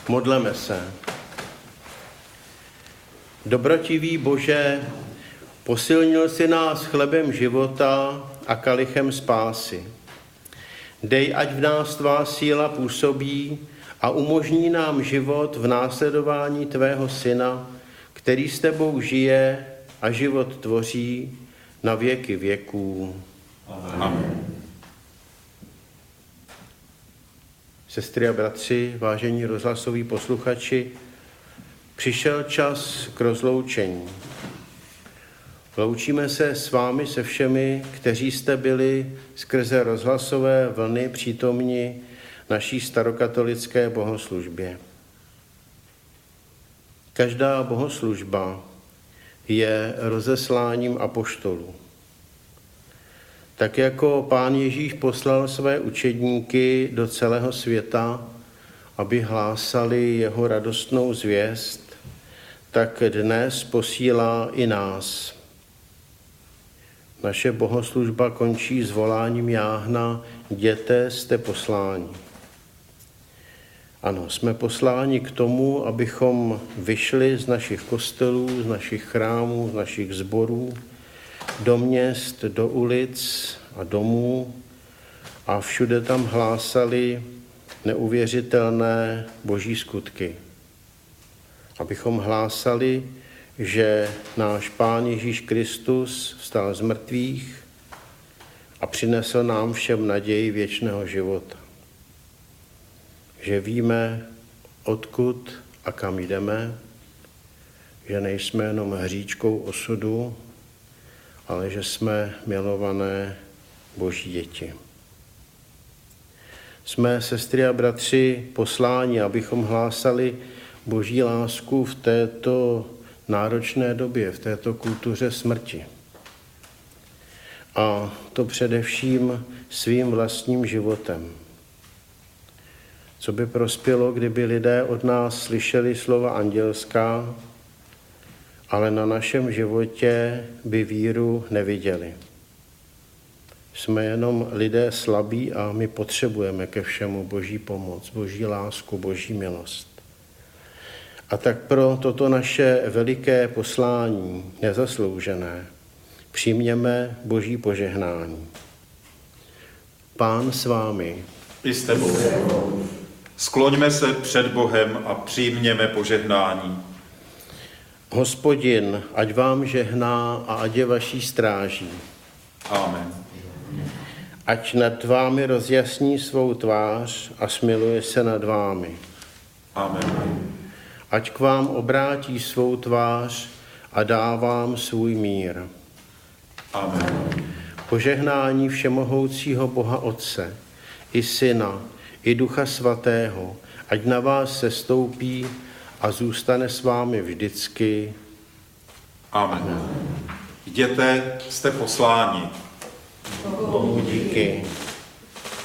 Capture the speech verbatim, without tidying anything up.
Modleme se. Dobrotivý Bože, posilnil jsi nás chlebem života a kalichem spásy. Dej, ať v nás tvá síla působí a umožní nám život v následování tvého Syna, který s tebou žije a život tvoří na věky věků. Amen. Sestry a bratři, vážení rozhlasoví posluchači, přišel čas k rozloučení. Loučíme se s vámi se všemi, kteří jste byli skrze rozhlasové vlny přítomni naší starokatolické bohoslužbě. Každá bohoslužba je rozesláním apoštolů. Tak jako Pán Ježíš poslal své učedníky do celého světa, aby hlásali jeho radostnou zvěst, tak dnes posílá i nás. Naše bohoslužba končí zvoláním jáhna: jděte, jste posláni. Ano, jsme posláni k tomu, abychom vyšli z našich kostelů, z našich chrámů, z našich sborů, do měst, do ulic a domů a všude tam hlásali neuvěřitelné boží skutky. Abychom hlásali, že náš Pán Ježíš Kristus vstal z mrtvých a přinesl nám všem naději věčného života. Že víme, odkud a kam jdeme, že nejsme jenom hříčkou osudu, ale že jsme milované boží děti. Jsme, sestry a bratři, posláni, abychom hlásali boží lásku v této náročné době, v této kultuře smrti. A to především svým vlastním životem. Co by prospělo, kdyby lidé od nás slyšeli slova andělská, ale na našem životě by víru neviděli. Jsme jenom lidé slabí a my potřebujeme ke všemu boží pomoc, boží lásku, boží milost. A tak pro toto naše veliké poslání, nezasloužené, přijměme boží požehnání. Pán s vámi. I s tebou. Skloňme se před Bohem a přijměme požehnání. Hospodin, ať vám žehná a ať je vaší stráží. Amen. Ať nad vámi rozjasní svou tvář a smiluje se nad vámi. Amen. Ať k vám obrátí svou tvář a dá vám svůj mír. Amen. Požehnání všemohoucího Boha Otce, i Syna, i Ducha Svatého, ať na vás sestoupí a zůstane s vámi vždycky. Amen. Jděte, jste posláni. Bohu díky.